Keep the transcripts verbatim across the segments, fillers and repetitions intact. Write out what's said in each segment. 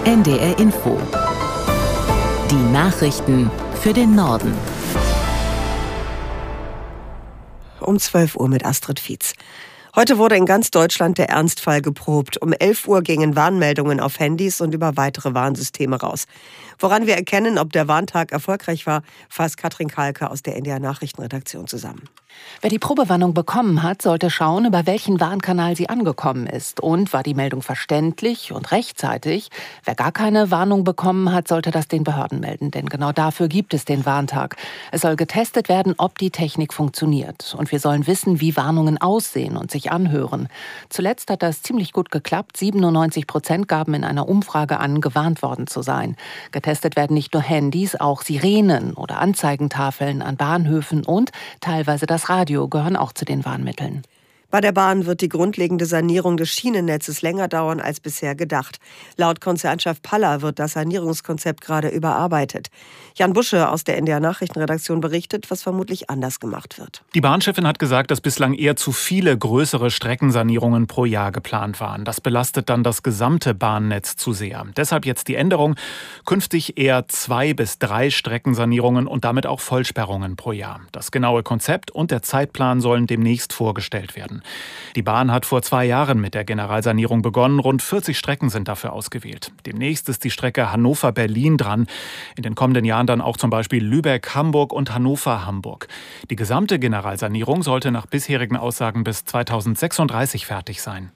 N D R Info. Die Nachrichten für den Norden. Um zwölf Uhr mit Astrid Fietz. Heute wurde in ganz Deutschland der Ernstfall geprobt. Um elf Uhr gingen Warnmeldungen auf Handys und über weitere Warnsysteme raus. Woran wir erkennen, ob der Warntag erfolgreich war, fasst Katrin Kalke aus der N D R Nachrichtenredaktion zusammen. Wer die Probewarnung bekommen hat, sollte schauen, über welchen Warnkanal sie angekommen ist. Und war die Meldung verständlich und rechtzeitig? Wer gar keine Warnung bekommen hat, sollte das den Behörden melden. Denn genau dafür gibt es den Warntag. Es soll getestet werden, ob die Technik funktioniert. Und wir sollen wissen, wie Warnungen aussehen und sich anhören. Zuletzt hat das ziemlich gut geklappt. siebenundneunzig Prozent gaben in einer Umfrage an, gewarnt worden zu sein. Getestet werden nicht nur Handys, auch Sirenen oder Anzeigentafeln an Bahnhöfen und teilweise das Radio gehören auch zu den Warnmitteln. Bei der Bahn wird die grundlegende Sanierung des Schienennetzes länger dauern als bisher gedacht. Laut Konzernchef Paller wird das Sanierungskonzept gerade überarbeitet. Jan Busche aus der N D R Nachrichtenredaktion berichtet, was vermutlich anders gemacht wird. Die Bahnchefin hat gesagt, dass bislang eher zu viele größere Streckensanierungen pro Jahr geplant waren. Das belastet dann das gesamte Bahnnetz zu sehr. Deshalb jetzt die Änderung. Künftig eher zwei bis drei Streckensanierungen und damit auch Vollsperrungen pro Jahr. Das genaue Konzept und der Zeitplan sollen demnächst vorgestellt werden. Die Bahn hat vor zwei Jahren mit der Generalsanierung begonnen. Rund vierzig Strecken sind dafür ausgewählt. Demnächst ist die Strecke Hannover-Berlin dran. In den kommenden Jahren dann auch zum Beispiel Lübeck-Hamburg und Hannover-Hamburg. Die gesamte Generalsanierung sollte nach bisherigen Aussagen bis zweitausendsechsunddreißig fertig sein.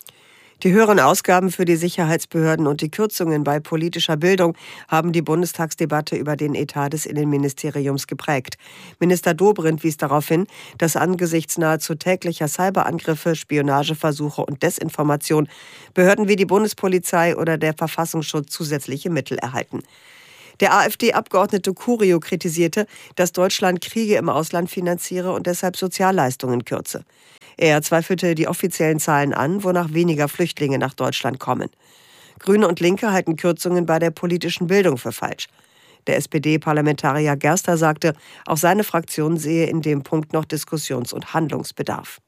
Die höheren Ausgaben für die Sicherheitsbehörden und die Kürzungen bei politischer Bildung haben die Bundestagsdebatte über den Etat des Innenministeriums geprägt. Minister Dobrindt wies darauf hin, dass angesichts nahezu täglicher Cyberangriffe, Spionageversuche und Desinformation Behörden wie die Bundespolizei oder der Verfassungsschutz zusätzliche Mittel erhalten. Der AfD-Abgeordnete Curio kritisierte, dass Deutschland Kriege im Ausland finanziere und deshalb Sozialleistungen kürze. Er zweifelte die offiziellen Zahlen an, wonach weniger Flüchtlinge nach Deutschland kommen. Grüne und Linke halten Kürzungen bei der politischen Bildung für falsch. Der S P D-Parlamentarier Gerster sagte, auch seine Fraktion sehe in dem Punkt noch Diskussions- und Handlungsbedarf.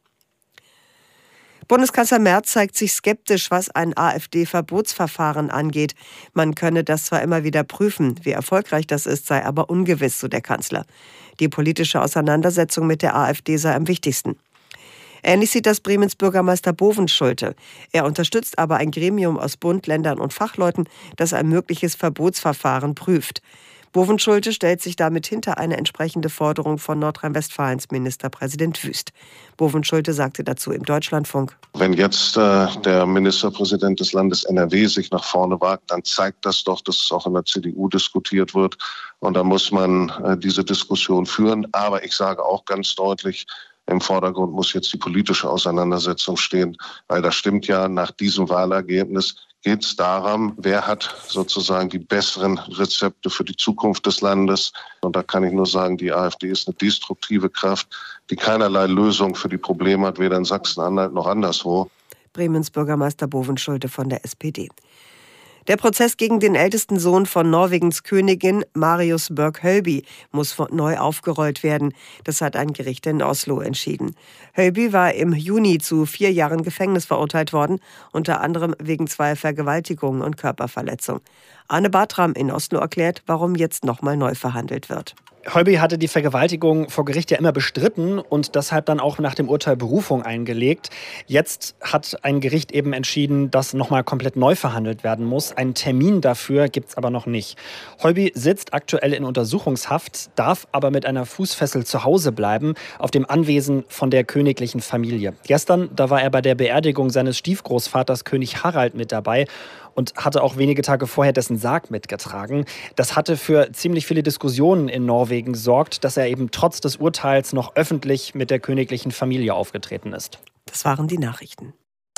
Bundeskanzler Merz zeigt sich skeptisch, was ein AfD-Verbotsverfahren angeht. Man könne das zwar immer wieder prüfen, wie erfolgreich das ist, sei aber ungewiss, so der Kanzler. Die politische Auseinandersetzung mit der AfD sei am wichtigsten. Ähnlich sieht das Bremens Bürgermeister Bovenschulte. Er unterstützt aber ein Gremium aus Bund, Ländern und Fachleuten, das ein mögliches Verbotsverfahren prüft. Bovenschulte stellt sich damit hinter eine entsprechende Forderung von Nordrhein-Westfalens Ministerpräsident Wüst. Bovenschulte sagte dazu im Deutschlandfunk: Wenn jetzt äh, der Ministerpräsident des Landes N R W sich nach vorne wagt, dann zeigt das doch, dass es auch in der C D U diskutiert wird. Und da muss man äh, diese Diskussion führen. Aber ich sage auch ganz deutlich, im Vordergrund muss jetzt die politische Auseinandersetzung stehen, weil das stimmt ja, nach diesem Wahlergebnis geht es darum, wer hat sozusagen die besseren Rezepte für die Zukunft des Landes. Und da kann ich nur sagen, die AfD ist eine destruktive Kraft, die keinerlei Lösung für die Probleme hat, weder in Sachsen-Anhalt noch anderswo. Bremens Bürgermeister Bovenschulte von der S P D. Der Prozess gegen den ältesten Sohn von Norwegens Königin, Marius Berg-Hølby, muss neu aufgerollt werden. Das hat ein Gericht in Oslo entschieden. Hølby war im Juni zu vier Jahren Gefängnis verurteilt worden, unter anderem wegen zweier Vergewaltigungen und Körperverletzung. Arne Bartram in Oslo erklärt, warum jetzt nochmal neu verhandelt wird. Hølby hatte die Vergewaltigung vor Gericht ja immer bestritten und deshalb dann auch nach dem Urteil Berufung eingelegt. Jetzt hat ein Gericht eben entschieden, dass nochmal komplett neu verhandelt werden muss. Einen Termin dafür gibt es aber noch nicht. Hølby sitzt aktuell in Untersuchungshaft, darf aber mit einer Fußfessel zu Hause bleiben, auf dem Anwesen von der königlichen Familie. Gestern, da war er bei der Beerdigung seines Stiefgroßvaters König Harald mit dabei und hatte auch wenige Tage vorher dessen Sarg mitgetragen. Das hatte für ziemlich viele Diskussionen in Norwegen gesorgt, dass er eben trotz des Urteils noch öffentlich mit der königlichen Familie aufgetreten ist. Das waren die Nachrichten.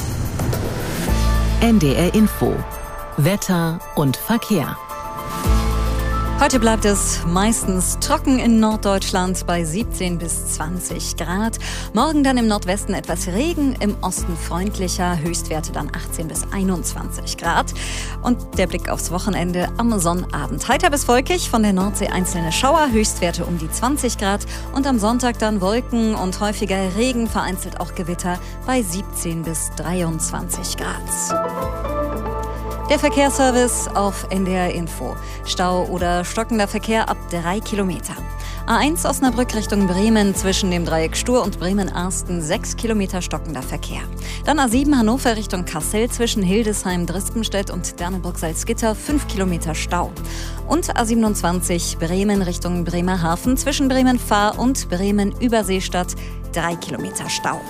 N D R Info. Wetter und Verkehr. Heute bleibt es meistens trocken in Norddeutschland bei siebzehn bis zwanzig Grad. Morgen dann im Nordwesten etwas Regen, im Osten freundlicher, Höchstwerte dann achtzehn bis einundzwanzig Grad. Und der Blick aufs Wochenende am Sonnabend. Heiter bis wolkig, von der Nordsee einzelne Schauer, Höchstwerte um die zwanzig Grad. Und am Sonntag dann Wolken und häufiger Regen, vereinzelt auch Gewitter bei siebzehn bis dreiundzwanzig Grad. Der Verkehrsservice auf N D R Info. Stau oder stockender Verkehr ab drei Kilometer. A eins Osnabrück Richtung Bremen zwischen dem Dreieck Stur und Bremen-Arsten sechs Kilometer stockender Verkehr. Dann A sieben Hannover Richtung Kassel zwischen Hildesheim, Drispenstedt und Derneburg-Salzgitter fünf Kilometer Stau. Und A siebenundzwanzig Bremen Richtung Bremerhaven zwischen Bremen-Fahr und Bremen-Überseestadt drei Kilometer Stau.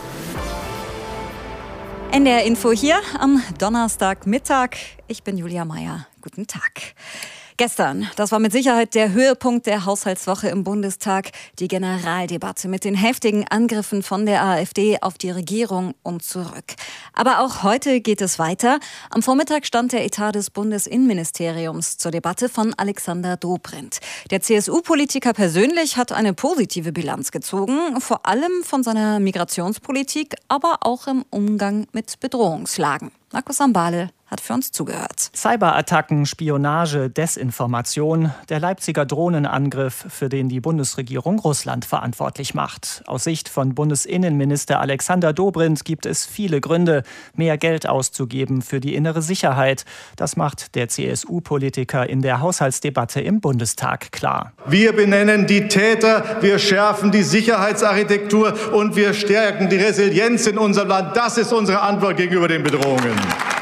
N D R Info hier am Donnerstagmittag. Ich bin Julia Meyer. Guten Tag. Gestern, das war mit Sicherheit der Höhepunkt der Haushaltswoche im Bundestag, die Generaldebatte mit den heftigen Angriffen von der AfD auf die Regierung und zurück. Aber auch heute geht es weiter. Am Vormittag stand der Etat des Bundesinnenministeriums zur Debatte von Alexander Dobrindt. Der C S U-Politiker persönlich hat eine positive Bilanz gezogen, vor allem von seiner Migrationspolitik, aber auch im Umgang mit Bedrohungslagen. Markus Ambale hat für uns zugehört. Cyberattacken, Spionage, Desinformation, der Leipziger Drohnenangriff, für den die Bundesregierung Russland verantwortlich macht. Aus Sicht von Bundesinnenminister Alexander Dobrindt gibt es viele Gründe, mehr Geld auszugeben für die innere Sicherheit. Das macht der C S U-Politiker in der Haushaltsdebatte im Bundestag klar. Wir benennen die Täter, wir schärfen die Sicherheitsarchitektur und wir stärken die Resilienz in unserem Land. Das ist unsere Antwort gegenüber den Bedrohungen.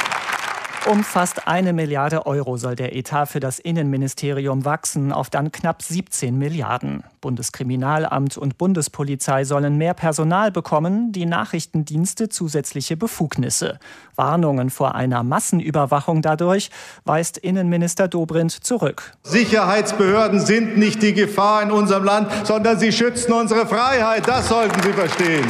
Um fast eine Milliarde Euro soll der Etat für das Innenministerium wachsen, auf dann knapp siebzehn Milliarden. Bundeskriminalamt und Bundespolizei sollen mehr Personal bekommen, die Nachrichtendienste zusätzliche Befugnisse. Warnungen vor einer Massenüberwachung dadurch weist Innenminister Dobrindt zurück. Sicherheitsbehörden sind nicht die Gefahr in unserem Land, sondern sie schützen unsere Freiheit. Das sollten Sie verstehen.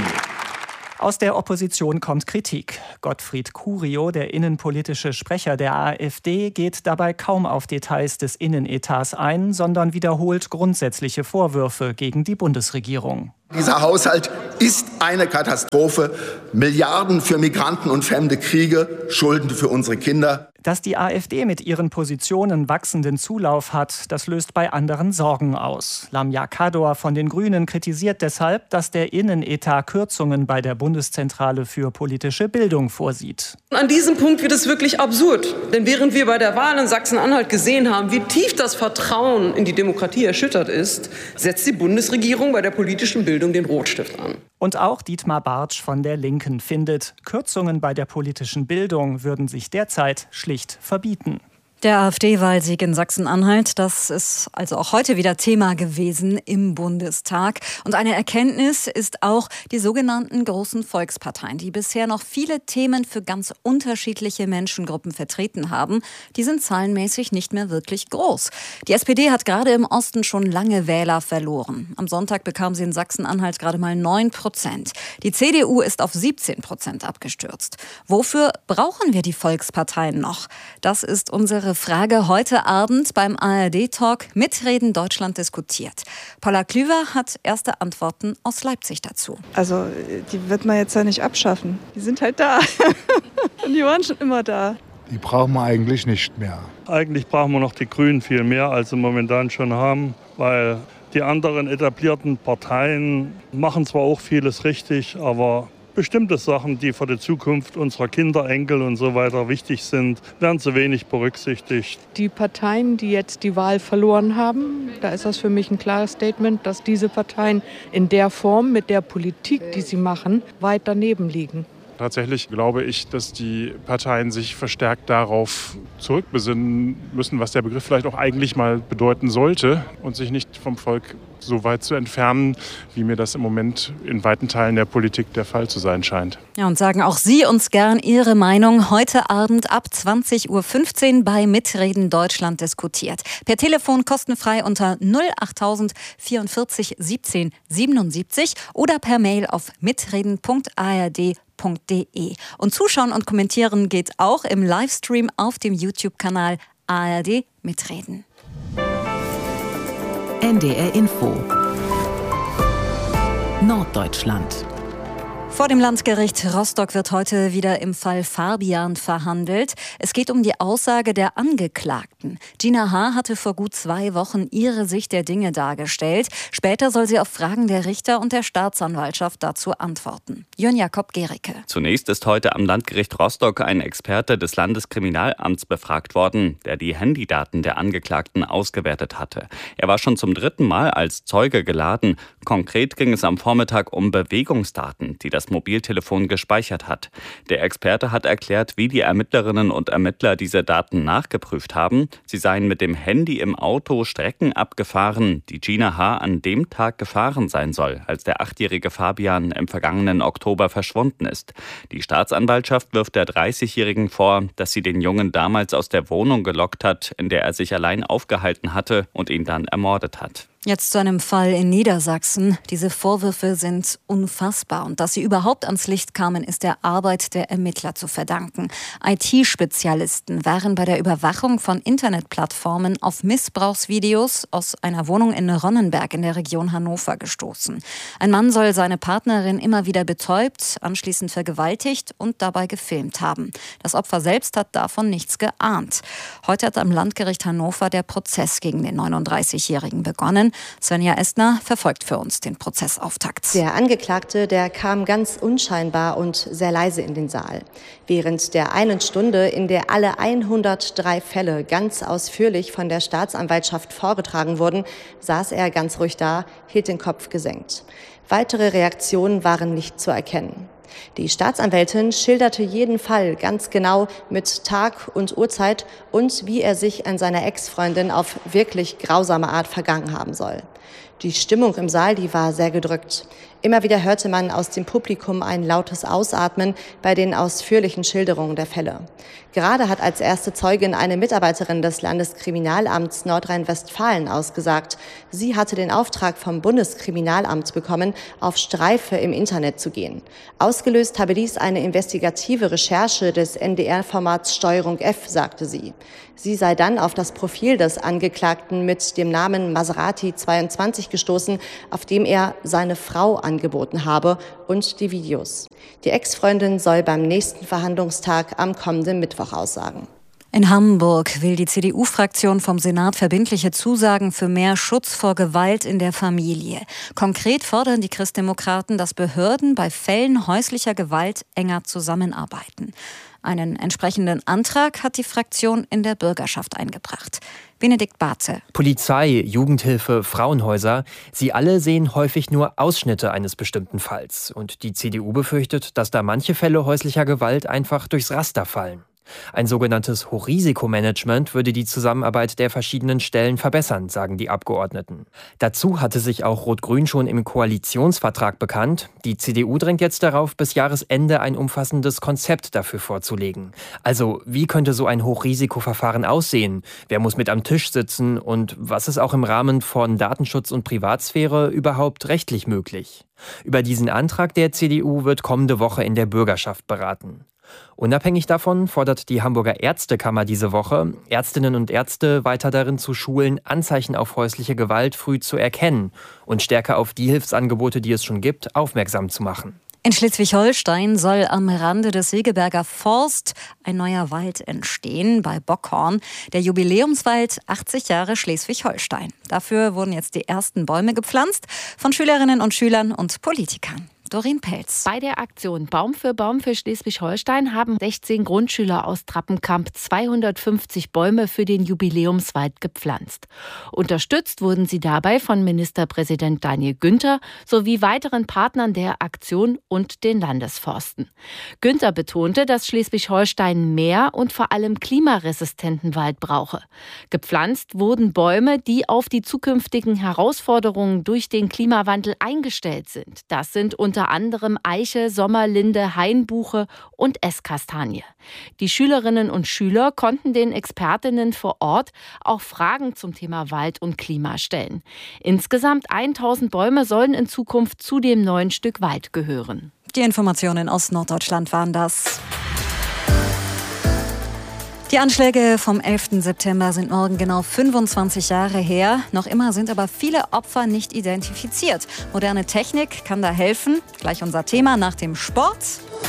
Aus der Opposition kommt Kritik. Gottfried Curio, der innenpolitische Sprecher der AfD, geht dabei kaum auf Details des Innenetats ein, sondern wiederholt grundsätzliche Vorwürfe gegen die Bundesregierung. Dieser Haushalt ist eine Katastrophe. Milliarden für Migranten und fremde Kriege, Schulden für unsere Kinder. Dass die AfD mit ihren Positionen wachsenden Zulauf hat, das löst bei anderen Sorgen aus. Lamia Kador von den Grünen kritisiert deshalb, dass der Innenetat Kürzungen bei der Bundeszentrale für politische Bildung vorsieht. An diesem Punkt wird es wirklich absurd. Denn während wir bei der Wahl in Sachsen-Anhalt gesehen haben, wie tief das Vertrauen in die Demokratie erschüttert ist, setzt die Bundesregierung bei der politischen Bildung den Rotstift an. Und auch Dietmar Bartsch von der Linken findet, Kürzungen bei der politischen Bildung würden sich derzeit schlicht verbieten. Der AfD-Wahlsieg in Sachsen-Anhalt, das ist also auch heute wieder Thema gewesen im Bundestag. Und eine Erkenntnis ist auch die sogenannten großen Volksparteien, die bisher noch viele Themen für ganz unterschiedliche Menschengruppen vertreten haben. Die sind zahlenmäßig nicht mehr wirklich groß. Die S P D hat gerade im Osten schon lange Wähler verloren. Am Sonntag bekam sie in Sachsen-Anhalt gerade mal neun Prozent. Die C D U ist auf siebzehn Prozent abgestürzt. Wofür brauchen wir die Volksparteien noch? Das ist unsere Frage heute Abend beim A R D-Talk Mitreden Deutschland diskutiert. Paula Klüver hat erste Antworten aus Leipzig dazu. Also die wird man jetzt ja nicht abschaffen. Die sind halt da. Und die waren schon immer da. Die brauchen wir eigentlich nicht mehr. Eigentlich brauchen wir noch die Grünen viel mehr, als sie momentan schon haben, weil die anderen etablierten Parteien machen zwar auch vieles richtig, aber bestimmte Sachen, die für die Zukunft unserer Kinder, Enkel und so weiter wichtig sind, werden zu wenig berücksichtigt. Die Parteien, die jetzt die Wahl verloren haben, da ist das für mich ein klares Statement, dass diese Parteien in der Form, mit der Politik, die sie machen, weit daneben liegen. Tatsächlich glaube ich, dass die Parteien sich verstärkt darauf zurückbesinnen müssen, was der Begriff vielleicht auch eigentlich mal bedeuten sollte und sich nicht vom Volk so weit zu entfernen, wie mir das im Moment in weiten Teilen der Politik der Fall zu sein scheint. Ja, und sagen auch Sie uns gern Ihre Meinung heute Abend ab zwanzig Uhr fünfzehn bei Mitreden Deutschland diskutiert. Per Telefon kostenfrei unter null achttausend vierundvierzig siebzehn siebenundsiebzig oder per Mail auf mitreden punkt a r d punkt d e. Und zuschauen und kommentieren geht auch im Livestream auf dem YouTube-Kanal A R D Mitreden. N D R Info Norddeutschland. Vor dem Landgericht Rostock wird heute wieder im Fall Fabian verhandelt. Es geht um die Aussage der Angeklagten. Gina H. hatte vor gut zwei Wochen ihre Sicht der Dinge dargestellt. Später soll sie auf Fragen der Richter und der Staatsanwaltschaft dazu antworten. Jörn Jakob Gericke. Zunächst ist heute am Landgericht Rostock ein Experte des Landeskriminalamts befragt worden, der die Handydaten der Angeklagten ausgewertet hatte. Er war schon zum dritten Mal als Zeuge geladen. Konkret ging es am Vormittag um Bewegungsdaten, die das Mobiltelefon gespeichert hat. Der Experte hat erklärt, wie die Ermittlerinnen und Ermittler diese Daten nachgeprüft haben. Sie seien mit dem Handy im Auto Strecken abgefahren, die Gina H. an dem Tag gefahren sein soll, als der achtjährige Fabian im vergangenen Oktober verschwunden ist. Die Staatsanwaltschaft wirft der dreißigjährigen vor, dass sie den Jungen damals aus der Wohnung gelockt hat, in der er sich allein aufgehalten hatte und ihn dann ermordet hat. Jetzt zu einem Fall in Niedersachsen. Diese Vorwürfe sind unfassbar. Und dass sie überhaupt ans Licht kamen, ist der Arbeit der Ermittler zu verdanken. I T-Spezialisten waren bei der Überwachung von Internetplattformen auf Missbrauchsvideos aus einer Wohnung in Ronnenberg in der Region Hannover gestoßen. Ein Mann soll seine Partnerin immer wieder betäubt, anschließend vergewaltigt und dabei gefilmt haben. Das Opfer selbst hat davon nichts geahnt. Heute hat am Landgericht Hannover der Prozess gegen den neununddreißigjährigen begonnen. Svenja Estner verfolgt für uns den Prozessauftakt. Der Angeklagte, der kam ganz unscheinbar und sehr leise in den Saal. Während der einen Stunde, in der alle hundertdrei Fälle ganz ausführlich von der Staatsanwaltschaft vorgetragen wurden, saß er ganz ruhig da, hielt den Kopf gesenkt. Weitere Reaktionen waren nicht zu erkennen. Die Staatsanwältin schilderte jeden Fall ganz genau mit Tag und Uhrzeit und wie er sich an seiner Ex-Freundin auf wirklich grausame Art vergangen haben soll. Die Stimmung im Saal, die war sehr gedrückt. Immer wieder hörte man aus dem Publikum ein lautes Ausatmen bei den ausführlichen Schilderungen der Fälle. Gerade hat als erste Zeugin eine Mitarbeiterin des Landeskriminalamts Nordrhein-Westfalen ausgesagt. Sie hatte den Auftrag vom Bundeskriminalamt bekommen, auf Streife im Internet zu gehen. Ausgelöst habe dies eine investigative Recherche des N D R-Formats Steuerung F, sagte sie. Sie sei dann auf das Profil des Angeklagten mit dem Namen Maserati zweiundzwanzig gestoßen, auf dem er seine Frau angeboten habe, und die Videos. Die Ex-Freundin soll beim nächsten Verhandlungstag am kommenden Mittwoch aussagen. In Hamburg will die C D U-Fraktion vom Senat verbindliche Zusagen für mehr Schutz vor Gewalt in der Familie. Konkret fordern die Christdemokraten, dass Behörden bei Fällen häuslicher Gewalt enger zusammenarbeiten. Einen entsprechenden Antrag hat die Fraktion in der Bürgerschaft eingebracht. Benedikt Barze. Polizei, Jugendhilfe, Frauenhäuser, sie alle sehen häufig nur Ausschnitte eines bestimmten Falls. Und die C D U befürchtet, dass da manche Fälle häuslicher Gewalt einfach durchs Raster fallen. Ein sogenanntes Hochrisikomanagement würde die Zusammenarbeit der verschiedenen Stellen verbessern, sagen die Abgeordneten. Dazu hatte sich auch Rot-Grün schon im Koalitionsvertrag bekannt. Die C D U drängt jetzt darauf, bis Jahresende ein umfassendes Konzept dafür vorzulegen. Also, wie könnte so ein Hochrisikoverfahren aussehen? Wer muss mit am Tisch sitzen? Und was ist auch im Rahmen von Datenschutz und Privatsphäre überhaupt rechtlich möglich? Über diesen Antrag der C D U wird kommende Woche in der Bürgerschaft beraten. Unabhängig davon fordert die Hamburger Ärztekammer diese Woche, Ärztinnen und Ärzte weiter darin zu schulen, Anzeichen auf häusliche Gewalt früh zu erkennen und stärker auf die Hilfsangebote, die es schon gibt, aufmerksam zu machen. In Schleswig-Holstein soll am Rande des Segeberger Forst ein neuer Wald entstehen, bei Bockhorn. Der Jubiläumswald achtzig Jahre Schleswig-Holstein. Dafür wurden jetzt die ersten Bäume gepflanzt von Schülerinnen und Schülern und Politikern. Doreen Pelz. Bei der Aktion Baum für Baum für Schleswig-Holstein haben sechzehn Grundschüler aus Trappenkamp zweihundertfünfzig Bäume für den Jubiläumswald gepflanzt. Unterstützt wurden sie dabei von Ministerpräsident Daniel Günther sowie weiteren Partnern der Aktion und den Landesforsten. Günther betonte, dass Schleswig-Holstein mehr und vor allem klimaresistenten Wald brauche. Gepflanzt wurden Bäume, die auf die zukünftigen Herausforderungen durch den Klimawandel eingestellt sind. Das sind unter unter anderem Eiche, Sommerlinde, Hainbuche und Esskastanie. Die Schülerinnen und Schüler konnten den Expertinnen vor Ort auch Fragen zum Thema Wald und Klima stellen. Insgesamt tausend Bäume sollen in Zukunft zu dem neuen Stück Wald gehören. Die Informationen aus Norddeutschland waren das. Die Anschläge vom elften September sind morgen genau fünfundzwanzig Jahre her. Noch immer sind aber viele Opfer nicht identifiziert. Moderne Technik kann da helfen. Gleich unser Thema nach dem Sport.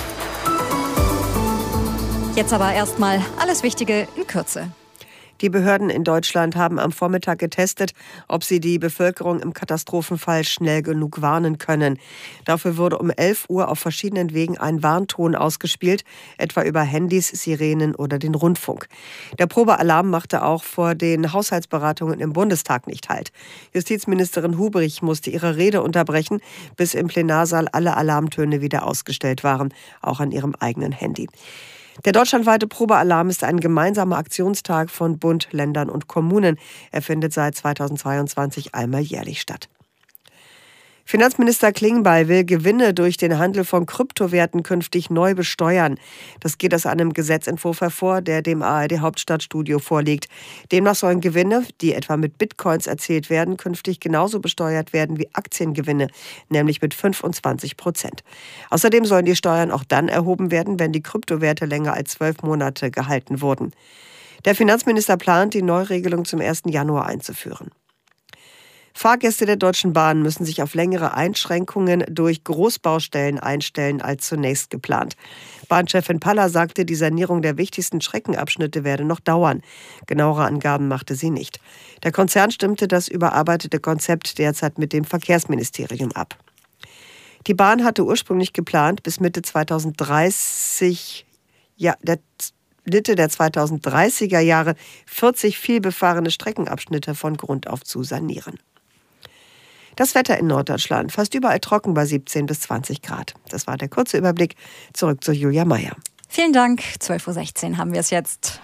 Jetzt aber erstmal alles Wichtige in Kürze. Die Behörden in Deutschland haben am Vormittag getestet, ob sie die Bevölkerung im Katastrophenfall schnell genug warnen können. Dafür wurde um elf Uhr auf verschiedenen Wegen ein Warnton ausgespielt, etwa über Handys, Sirenen oder den Rundfunk. Der Probealarm machte auch vor den Haushaltsberatungen im Bundestag nicht Halt. Justizministerin Hubrich musste ihre Rede unterbrechen, bis im Plenarsaal alle Alarmtöne wieder ausgestellt waren, auch an ihrem eigenen Handy. Der deutschlandweite Probealarm ist ein gemeinsamer Aktionstag von Bund, Ländern und Kommunen. Er findet seit zweitausendzweiundzwanzig einmal jährlich statt. Finanzminister Klingbeil will Gewinne durch den Handel von Kryptowerten künftig neu besteuern. Das geht aus einem Gesetzentwurf hervor, der dem A R D-Hauptstadtstudio vorliegt. Demnach sollen Gewinne, die etwa mit Bitcoins erzielt werden, künftig genauso besteuert werden wie Aktiengewinne, nämlich mit fünfundzwanzig Prozent. Außerdem sollen die Steuern auch dann erhoben werden, wenn die Kryptowerte länger als zwölf Monate gehalten wurden. Der Finanzminister plant, die Neuregelung zum ersten Januar einzuführen. Fahrgäste der Deutschen Bahn müssen sich auf längere Einschränkungen durch Großbaustellen einstellen als zunächst geplant. Bahnchefin Paller sagte, die Sanierung der wichtigsten Streckenabschnitte werde noch dauern. Genauere Angaben machte sie nicht. Der Konzern stimmte das überarbeitete Konzept derzeit mit dem Verkehrsministerium ab. Die Bahn hatte ursprünglich geplant, bis Mitte zweitausenddreißig, ja, der Mitte der zweitausenddreißiger Jahre vierzig vielbefahrene Streckenabschnitte von Grund auf zu sanieren. Das Wetter in Norddeutschland, fast überall trocken bei siebzehn bis zwanzig Grad. Das war der kurze Überblick. Zurück zu Julia Meyer. Vielen Dank. zwölf Uhr sechzehn haben wir es jetzt.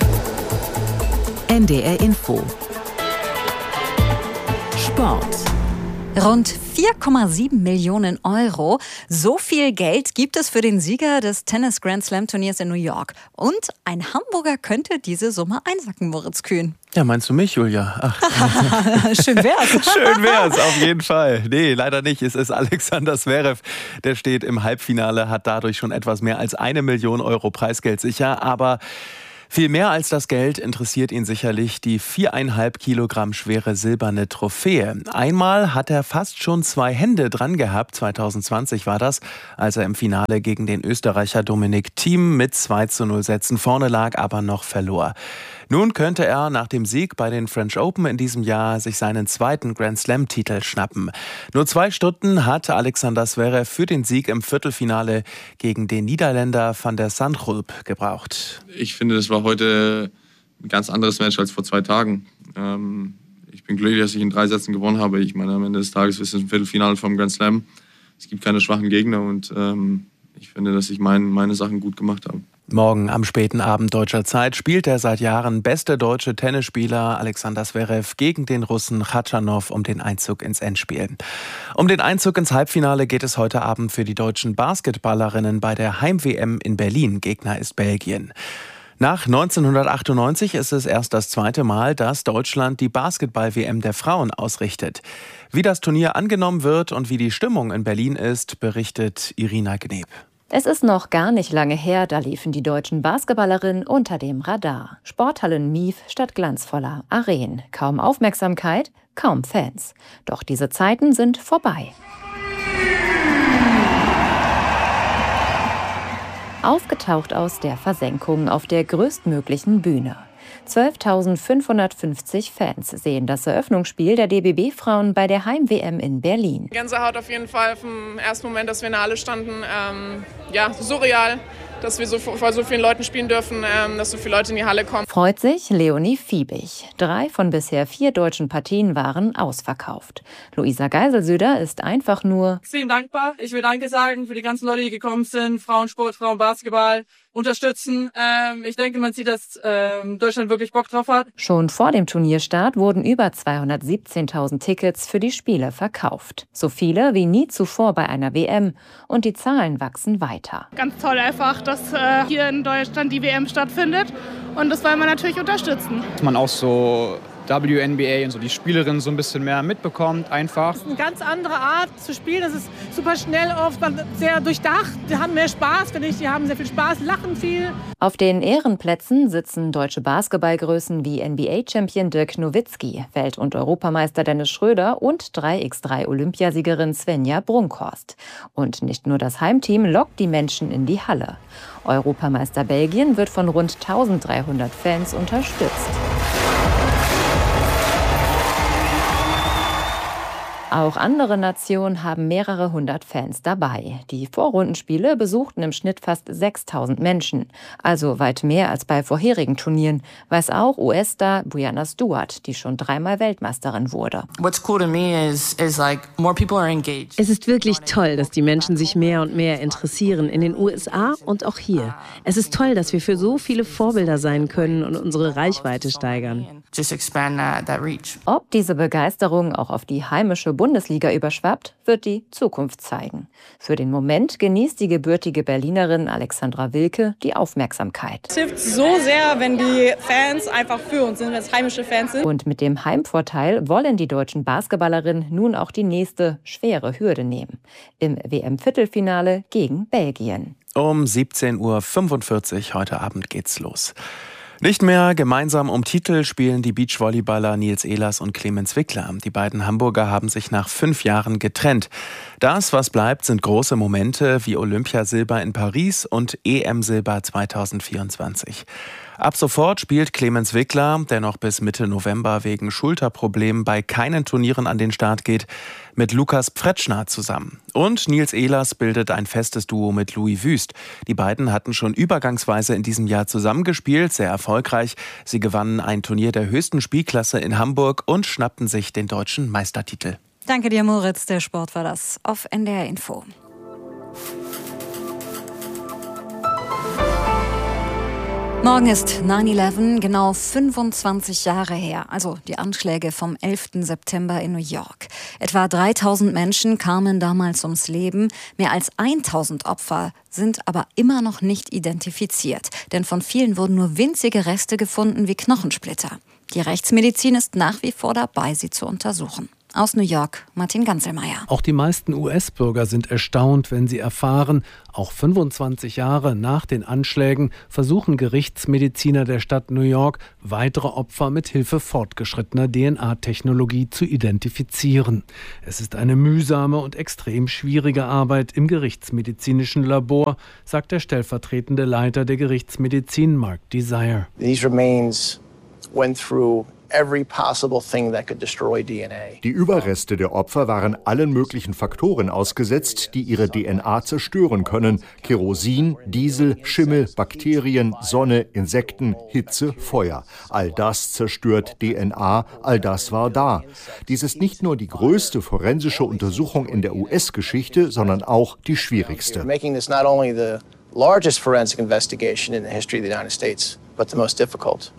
N D R Info. Sport. Rund vier Komma sieben Millionen Euro. So viel Geld gibt es für den Sieger des Tennis-Grand-Slam-Turniers in New York. Und ein Hamburger könnte diese Summe einsacken, Moritz Kühn. Ja, meinst du mich, Julia? Ach. Schön wär's. Schön wär's, auf jeden Fall. Nee, leider nicht. Es ist Alexander Zverev. Der steht im Halbfinale, hat dadurch schon etwas mehr als eine Million Euro Preisgeld sicher. Aber viel mehr als das Geld interessiert ihn sicherlich die viereinhalb Kilogramm schwere silberne Trophäe. Einmal hat er fast schon zwei Hände dran gehabt, zweitausendzwanzig war das, als er im Finale gegen den Österreicher Dominik Thiem mit zwei zu null Sätzen vorne lag, aber noch verlor. Nun könnte er nach dem Sieg bei den French Open in diesem Jahr sich seinen zweiten Grand-Slam-Titel schnappen. Nur zwei Stunden hat Alexander Zverev für den Sieg im Viertelfinale gegen den Niederländer Van der Zandschulp gebraucht. Ich finde, das war heute ein ganz anderes Match als vor zwei Tagen. Ähm, ich bin glücklich, dass ich in drei Sätzen gewonnen habe. Ich meine, am Ende des Tages ist es ein Viertelfinale vom Grand Slam. Es gibt keine schwachen Gegner und ähm, ich finde, dass ich mein, meine Sachen gut gemacht habe. Morgen am späten Abend deutscher Zeit spielt der seit Jahren beste deutsche Tennisspieler Alexander Zverev gegen den Russen Khachanov um den Einzug ins Endspiel. Um den Einzug ins Halbfinale geht es heute Abend für die deutschen Basketballerinnen bei der Heim-W M in Berlin. Gegner ist Belgien. Nach neunzehnhundertachtundneunzig ist es erst das zweite Mal, dass Deutschland die Basketball-W M der Frauen ausrichtet. Wie das Turnier angenommen wird und wie die Stimmung in Berlin ist, berichtet Irina Gneb. Es ist noch gar nicht lange her, da liefen die deutschen Basketballerinnen unter dem Radar. Sporthallen Mief statt glanzvoller Arenen. Kaum Aufmerksamkeit, kaum Fans. Doch diese Zeiten sind vorbei. Aufgetaucht aus der Versenkung auf der größtmöglichen Bühne. zwölftausendfünfhundertfünfzig Fans sehen das Eröffnungsspiel der D B B-Frauen bei der Heim-W M in Berlin. Gänsehaut auf jeden Fall vom ersten Moment, dass wir in der Halle standen. Ähm, ja, surreal, dass wir so vor so vielen Leuten spielen dürfen, ähm, dass so viele Leute in die Halle kommen. Freut sich Leonie Fiebig. Drei von bisher vier deutschen Partien waren ausverkauft. Luisa Geiselsöder ist einfach nur extrem dankbar. Ich will Danke sagen für die ganzen Leute, die gekommen sind. Frauensport, Frauenbasketball unterstützen. Ähm, ich denke, man sieht, dass ähm, Deutschland wirklich Bock drauf hat. Schon vor dem Turnierstart wurden über zweihundertsiebzehntausend Tickets für die Spiele verkauft. So viele wie nie zuvor bei einer W M. Und die Zahlen wachsen weiter. Ganz toll einfach, dass äh, hier in Deutschland die W M stattfindet. Und das wollen wir natürlich unterstützen. Dass man auch so W N B A und so die Spielerinnen so ein bisschen mehr mitbekommt einfach. Das ist eine ganz andere Art zu spielen. Das ist super schnell, oft sehr durchdacht. Die haben mehr Spaß, finde ich. Die haben sehr viel Spaß, lachen viel. Auf den Ehrenplätzen sitzen deutsche Basketballgrößen wie N B A-Champion Dirk Nowitzki, Welt- und Europameister Dennis Schröder und drei gegen drei Olympiasiegerin Svenja Brunkhorst. Und nicht nur das Heimteam lockt die Menschen in die Halle. Europameister Belgien wird von rund dreizehnhundert Fans unterstützt. Auch andere Nationen haben mehrere hundert Fans dabei. Die Vorrundenspiele besuchten im Schnitt fast sechstausend Menschen, also weit mehr als bei vorherigen Turnieren, weiß auch U S-Star Breanna Stewart, die schon dreimal Weltmeisterin wurde. Es ist wirklich toll, dass die Menschen sich mehr und mehr interessieren, in den U S A und auch hier. Es ist toll, dass wir für so viele Vorbilder sein können und unsere Reichweite steigern. Ob diese Begeisterung auch auf die heimische Bundesliga überschwappt, wird die Zukunft zeigen. Für den Moment genießt die gebürtige Berlinerin Alexandra Wilke die Aufmerksamkeit. Es hilft so sehr, wenn die Fans einfach für uns sind, wenn es heimische Fans sind. Und mit dem Heimvorteil wollen die deutschen Ballsketballerinnen nun auch die nächste schwere Hürde nehmen. Im W M-Viertelfinale gegen Belgien. Um siebzehn Uhr fünfundvierzig heute Abend geht's los. Nicht mehr gemeinsam um Titel spielen die Beachvolleyballer Nils Ehlers und Clemens Wickler. Die beiden Hamburger haben sich nach fünf Jahren getrennt. Das, was bleibt, sind große Momente wie Olympiasilber in Paris und E M-Silber zweitausendvierundzwanzig. Ab sofort spielt Clemens Wickler, der noch bis Mitte November wegen Schulterproblemen bei keinen Turnieren an den Start geht, mit Lukas Pfretschner zusammen. Und Nils Ehlers bildet ein festes Duo mit Louis Wüst. Die beiden hatten schon übergangsweise in diesem Jahr zusammengespielt, sehr erfolgreich. Sie gewannen ein Turnier der höchsten Spielklasse in Hamburg und schnappten sich den deutschen Meistertitel. Danke dir, Moritz. Der Sport war das auf N D R Info. Morgen ist neun elf, genau fünfundzwanzig Jahre her, also die Anschläge vom elften September in New York. Etwa dreitausend Menschen kamen damals ums Leben, mehr als tausend Opfer sind aber immer noch nicht identifiziert, denn von vielen wurden nur winzige Reste gefunden wie Knochensplitter. Die Rechtsmedizin ist nach wie vor dabei, sie zu untersuchen. Aus New York, Martin Ganzelmeier. Auch die meisten U S-Bürger sind erstaunt, wenn sie erfahren, auch fünfundzwanzig Jahre nach den Anschlägen versuchen Gerichtsmediziner der Stadt New York, weitere Opfer mit Hilfe fortgeschrittener D N A-Technologie zu identifizieren. Es ist eine mühsame und extrem schwierige Arbeit im gerichtsmedizinischen Labor, sagt der stellvertretende Leiter der Gerichtsmedizin, Mark Desire. These remains went through every possible thing that could destroy D N A. Die Überreste der Opfer waren allen möglichen Faktoren ausgesetzt, die ihre D N A zerstören können. Kerosin, Diesel, Schimmel, Bakterien, Sonne, Insekten, Hitze, Feuer. All das zerstört D N A, all das war da. Dies ist nicht nur die größte forensische Untersuchung in der U S-Geschichte, sondern auch die schwierigste. Making this not only the largest forensic investigation in the history of the United States, but the most difficult.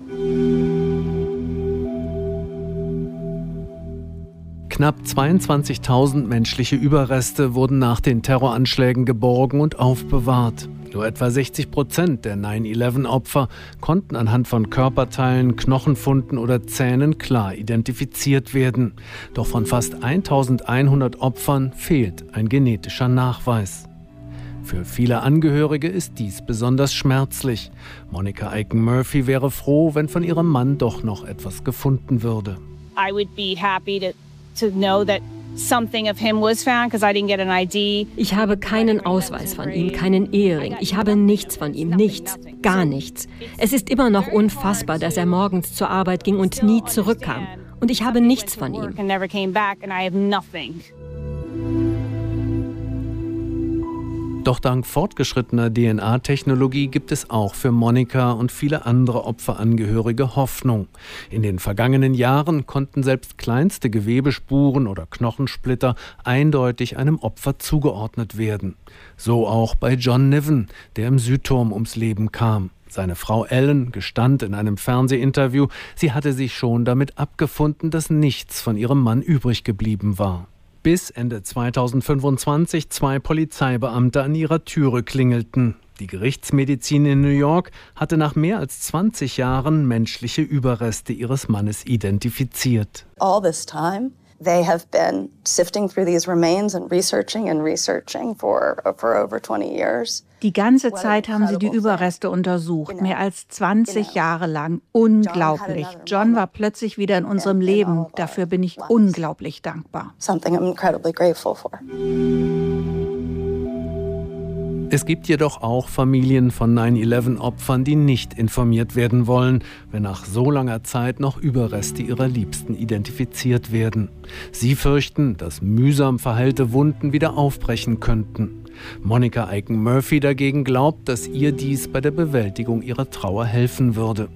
Knapp zweiundzwanzigtausend menschliche Überreste wurden nach den Terroranschlägen geborgen und aufbewahrt. Nur etwa sechzig Prozent der neun elf Opfer konnten anhand von Körperteilen, Knochenfunden oder Zähnen klar identifiziert werden. Doch von fast eintausendeinhundert Opfern fehlt ein genetischer Nachweis. Für viele Angehörige ist dies besonders schmerzlich. Monica Aiken-Murphy wäre froh, wenn von ihrem Mann doch noch etwas gefunden würde. I would be happy to to know that something of him was found because I didn't get an I D. Ich habe keinen Ausweis von ihm, keinen Ehering. Ich habe nichts von ihm, nichts, gar nichts. Es ist immer noch unfassbar, dass er morgens zur Arbeit ging und nie zurückkam. Und ich habe nichts von ihm. Doch dank fortgeschrittener D N A-Technologie gibt es auch für Monika und viele andere Opferangehörige Hoffnung. In den vergangenen Jahren konnten selbst kleinste Gewebespuren oder Knochensplitter eindeutig einem Opfer zugeordnet werden. So auch bei John Niven, der im Südturm ums Leben kam. Seine Frau Ellen gestand in einem Fernsehinterview, sie hatte sich schon damit abgefunden, dass nichts von ihrem Mann übrig geblieben war. Bis Ende zweitausendfünfundzwanzig zwei Polizeibeamte an ihrer Türe klingelten. Die Gerichtsmedizin in New York hatte nach mehr als zwanzig Jahren menschliche Überreste ihres Mannes identifiziert. All this time they have been sifting through these remains and researching and researching for for over twenty years. Die ganze Zeit haben sie die Überreste untersucht, mehr als zwanzig Jahre lang. Unglaublich. John war plötzlich wieder in unserem Leben. Dafür bin ich unglaublich dankbar. Something I'm incredibly grateful for. Es gibt jedoch auch Familien von nine eleven Opfern, die nicht informiert werden wollen, wenn nach so langer Zeit noch Überreste ihrer Liebsten identifiziert werden. Sie fürchten, dass mühsam verheilte Wunden wieder aufbrechen könnten. Monica Aiken-Murphy dagegen glaubt, dass ihr dies bei der Bewältigung ihrer Trauer helfen würde.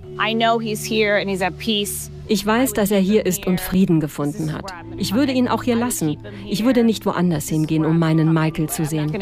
Ich weiß, dass er hier ist und Frieden gefunden hat. Ich würde ihn auch hier lassen. Ich würde nicht woanders hingehen, um meinen Michael zu sehen.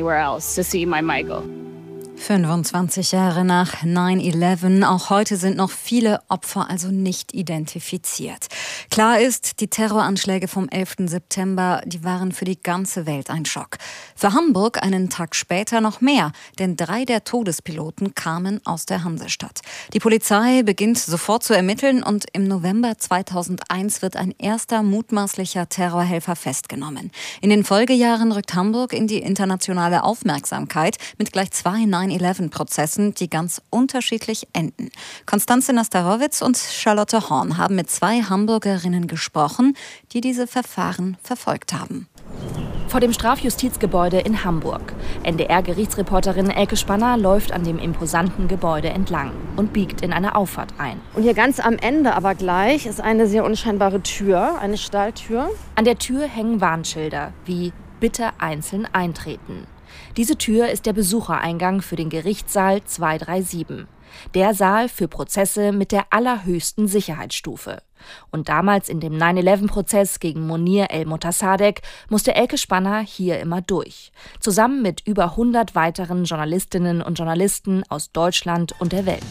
fünfundzwanzig Jahre nach nine eleven. Auch heute sind noch viele Opfer also nicht identifiziert. Klar ist, die Terroranschläge vom elften September, die waren für die ganze Welt ein Schock. Für Hamburg einen Tag später noch mehr, denn drei der Todespiloten kamen aus der Hansestadt. Die Polizei beginnt sofort zu ermitteln und im November zweitausendeins wird ein erster mutmaßlicher Terrorhelfer festgenommen. In den Folgejahren rückt Hamburg in die internationale Aufmerksamkeit mit gleich zwei nine eleven Prozessen, die ganz unterschiedlich enden. Konstanze Nastarowitz und Charlotte Horn haben mit zwei Hamburgerinnen gesprochen, die diese Verfahren verfolgt haben. Vor dem Strafjustizgebäude in Hamburg. N D R-Gerichtsreporterin Elke Spanner läuft an dem imposanten Gebäude entlang und biegt in eine Auffahrt ein. Und hier ganz am Ende aber gleich ist eine sehr unscheinbare Tür, eine Stahltür. An der Tür hängen Warnschilder wie „Bitte einzeln eintreten". Diese Tür ist der Besuchereingang für den Gerichtssaal zwei drei sieben. Der Saal für Prozesse mit der allerhöchsten Sicherheitsstufe. Und damals in dem nine eleven Prozess gegen Monir el-Motassadegh musste Elke Spanner hier immer durch. Zusammen mit über hundert weiteren Journalistinnen und Journalisten aus Deutschland und der Welt.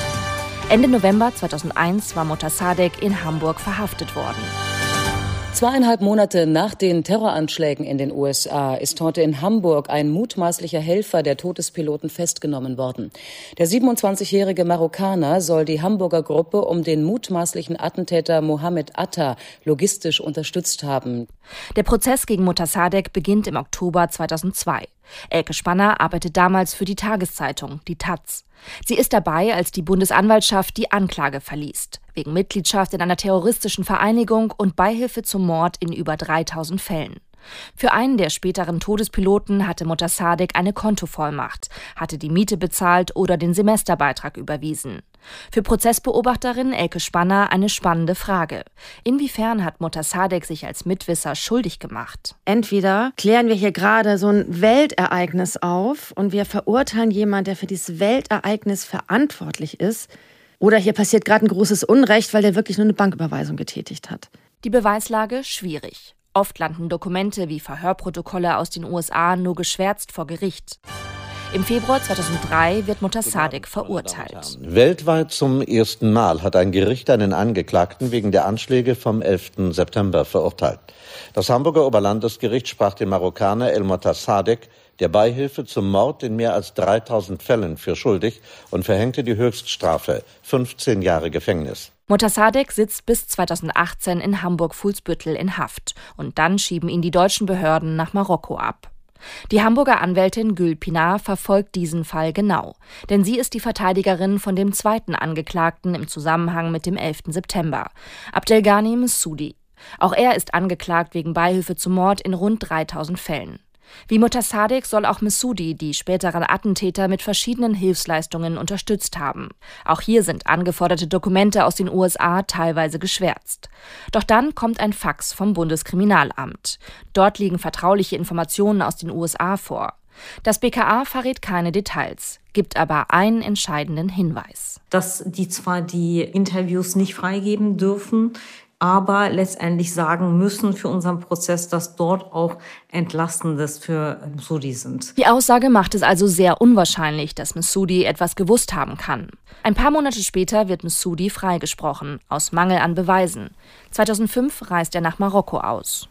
Ende November zweitausendeins war Motassadegh in Hamburg verhaftet worden. Zweieinhalb Monate nach den Terroranschlägen in den U S A ist heute in Hamburg ein mutmaßlicher Helfer der Todespiloten festgenommen worden. Der siebenundzwanzigjährige Marokkaner soll die Hamburger Gruppe um den mutmaßlichen Attentäter Mohammed Atta logistisch unterstützt haben. Der Prozess gegen Motassadegh beginnt im Oktober zweitausendzwei. Elke Spanner arbeitet damals für die Tageszeitung, die Taz. Sie ist dabei, als die Bundesanwaltschaft die Anklage verliest, wegen Mitgliedschaft in einer terroristischen Vereinigung und Beihilfe zum Mord in über dreitausend Fällen. Für einen der späteren Todespiloten hatte Motassadegh eine Kontovollmacht, hatte die Miete bezahlt oder den Semesterbeitrag überwiesen. Für Prozessbeobachterin Elke Spanner eine spannende Frage. Inwiefern hat Motassadegh sich als Mitwisser schuldig gemacht? Entweder klären wir hier gerade so ein Weltereignis auf und wir verurteilen jemanden, der für dieses Weltereignis verantwortlich ist, oder hier passiert gerade ein großes Unrecht, weil der wirklich nur eine Banküberweisung getätigt hat. Die Beweislage schwierig. Oft landen Dokumente wie Verhörprotokolle aus den U S A nur geschwärzt vor Gericht. Im Februar zweitausenddrei wird Motassadegh verurteilt. Weltweit zum ersten Mal hat ein Gericht einen Angeklagten wegen der Anschläge vom elften September verurteilt. Das Hamburger Oberlandesgericht sprach den Marokkaner el-Motassadegh der Beihilfe zum Mord in mehr als dreitausend Fällen für schuldig und verhängte die Höchststrafe, fünfzehn Jahre Gefängnis. Motassadegh sitzt bis zweitausendachtzehn in Hamburg-Fuhlsbüttel in Haft und dann schieben ihn die deutschen Behörden nach Marokko ab. Die Hamburger Anwältin Gül Pinar verfolgt diesen Fall genau, denn sie ist die Verteidigerin von dem zweiten Angeklagten im Zusammenhang mit dem elften September, Abdelghani Messoudi. Auch er ist angeklagt wegen Beihilfe zum Mord in rund dreitausend Fällen. Wie Motassadegh soll auch Messoudi die späteren Attentäter mit verschiedenen Hilfsleistungen unterstützt haben. Auch hier sind angeforderte Dokumente aus den U S A teilweise geschwärzt. Doch dann kommt ein Fax vom Bundeskriminalamt. Dort liegen vertrauliche Informationen aus den U S A vor. Das B K A verrät keine Details, gibt aber einen entscheidenden Hinweis. Dass die zwar die Interviews nicht freigeben dürfen, aber letztendlich sagen müssen für unseren Prozess, dass dort auch Entlastendes für Messoudi sind. Die Aussage macht es also sehr unwahrscheinlich, dass Messoudi etwas gewusst haben kann. Ein paar Monate später wird Messoudi freigesprochen, aus Mangel an Beweisen. zweitausendfünf reist er nach Marokko aus.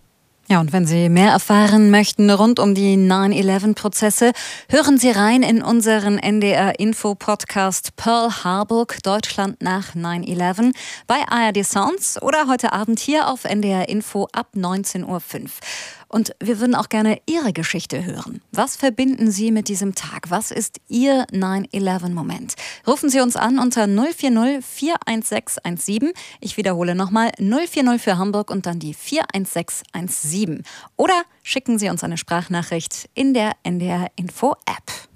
Ja, und wenn Sie mehr erfahren möchten rund um die nine eleven Prozesse, hören Sie rein in unseren N D R-Info-Podcast Pearl Harbor, Deutschland nach nine eleven bei A R D Sounds oder heute Abend hier auf N D R Info ab neunzehn Uhr fünf. Und wir würden auch gerne Ihre Geschichte hören. Was verbinden Sie mit diesem Tag? Was ist Ihr nine eleven Moment? Rufen Sie uns an unter null vier null, vier eins sechs eins sieben. Ich wiederhole nochmal null vier null für Hamburg und dann die vier eins sechs eins sieben. Oder schicken Sie uns eine Sprachnachricht in der N D R Info App.